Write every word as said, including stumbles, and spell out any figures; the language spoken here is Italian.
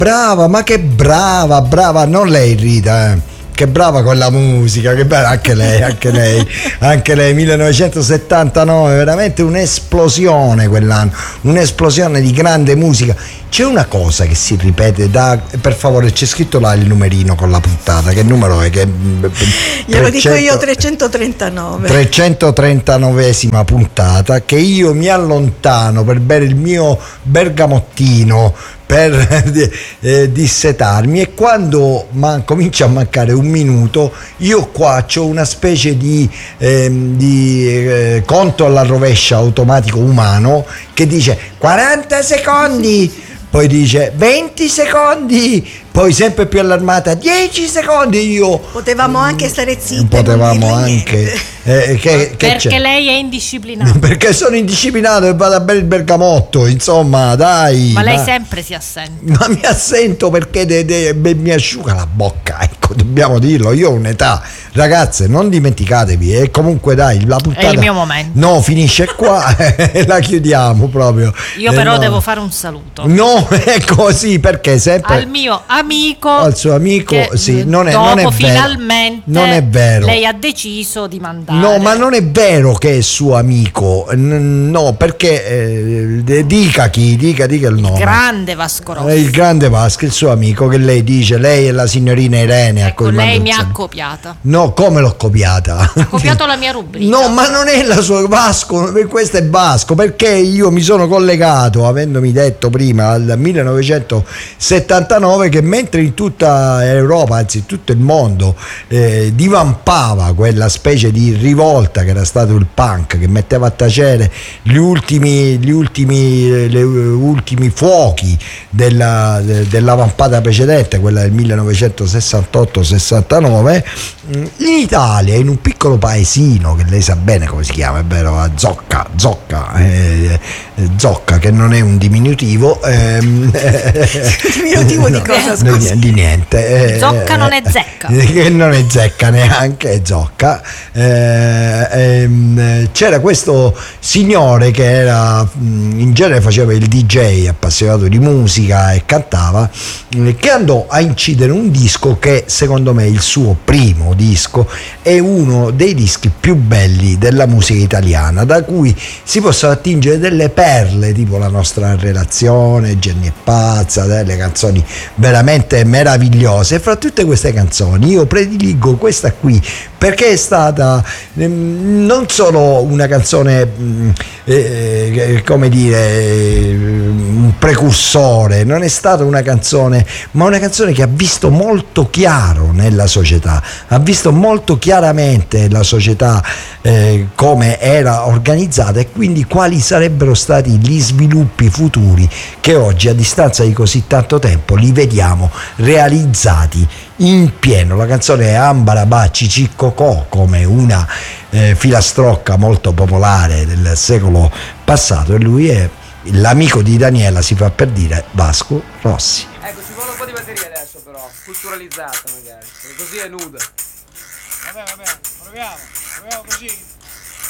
Brava, ma che brava, brava, non lei Rita, eh. Che brava con la musica, che bella, anche lei, anche lei, anche lei, millenovecentosettantanove, veramente un'esplosione quell'anno, un'esplosione di grande musica. C'è una cosa che si ripete da, per favore, c'è scritto là il numerino con la puntata, che numero è? Che, glielo dico io, trecentotrentanove. trecentotrentanove puntata, che io mi allontano per bere il mio bergamottino, per eh, dissetarmi, e quando man- comincia a mancare un minuto io qua c'ho una specie di, eh, di eh, conto alla rovescia automatico umano che dice quaranta secondi, poi dice venti secondi, poi sempre più allarmata dieci secondi. Io potevamo anche stare zitti, potevamo anche eh, che, che perché c'è? Lei è indisciplinato. Perché sono indisciplinato e vado a bere il bergamotto, insomma, dai. Ma lei ma, sempre si assenta. Ma mi assento perché de, de, de, mi asciuga la bocca, ecco, dobbiamo dirlo. Io ho un'età, ragazze, non dimenticatevi. E comunque dai, la puntata è il mio momento. No, finisce qua e la chiudiamo proprio. Io però eh, no. devo fare un saluto. No, è così, perché sempre al mio amico, al suo amico, che sì, non è, dopo non è vero. finalmente non è vero. Lei ha deciso di mandare. No, ma non è vero che è suo amico. No, perché eh, dica chi, dica, dica il nome. Il grande Vasco Rossi. Il grande Vasco, il suo amico, che lei dice, lei è la signorina Irene. Ecco, lei mi ha copiata. No, come l'ho copiata? Ha copiato la mia rubrica. No, ma non è la sua Vasco, questo è Vasco, perché io mi sono collegato, avendomi detto prima, al millenovecentosettantanove, che mentre in tutta Europa, anzi in tutto il mondo, eh, divampava quella specie di rivolta che era stato il punk, che metteva a tacere gli ultimi, gli ultimi, le, ultimi fuochi della, de, della vampata precedente, quella del millenovecentosessantotto sessantanove, in Italia, in un piccolo paesino che lei sa bene come si chiama, è vero, a Zocca, Zocca, eh, Zocca, che non è un diminutivo. Ehm, diminutivo di cosa? Scusa? Di niente. Zocca non è zecca. Che non è zecca neanche, è Zocca. Eh, ehm, c'era questo signore che era, in genere faceva il D J, appassionato di musica e cantava, che andò a incidere un disco che secondo me è il suo primo disco, è uno dei dischi più belli della musica italiana, da cui si possono attingere delle perle, tipo La nostra relazione, Jenny è pazza, delle canzoni veramente meravigliose. E fra tutte queste canzoni io prediligo questa qui, perché è stata ehm, non solo una canzone eh, eh, come dire eh, un precursore, non è stata una canzone, ma una canzone che ha visto molto chiaro nella società, ha visto molto chiaramente la società eh, come era organizzata e quindi quali sarebbero stati gli sviluppi futuri che oggi, a distanza di così tanto tempo, li vediamo realizzati in pieno. La canzone è Ambarabà Ciciccocò, come una eh, filastrocca molto popolare del secolo passato, e lui è l'amico di Daniela, si fa per dire, Vasco Rossi. Ecco, ci vuole un po' di batteria adesso però, culturalizzata magari, perché così è nuda. Vabbè, vabbè, proviamo, proviamo così.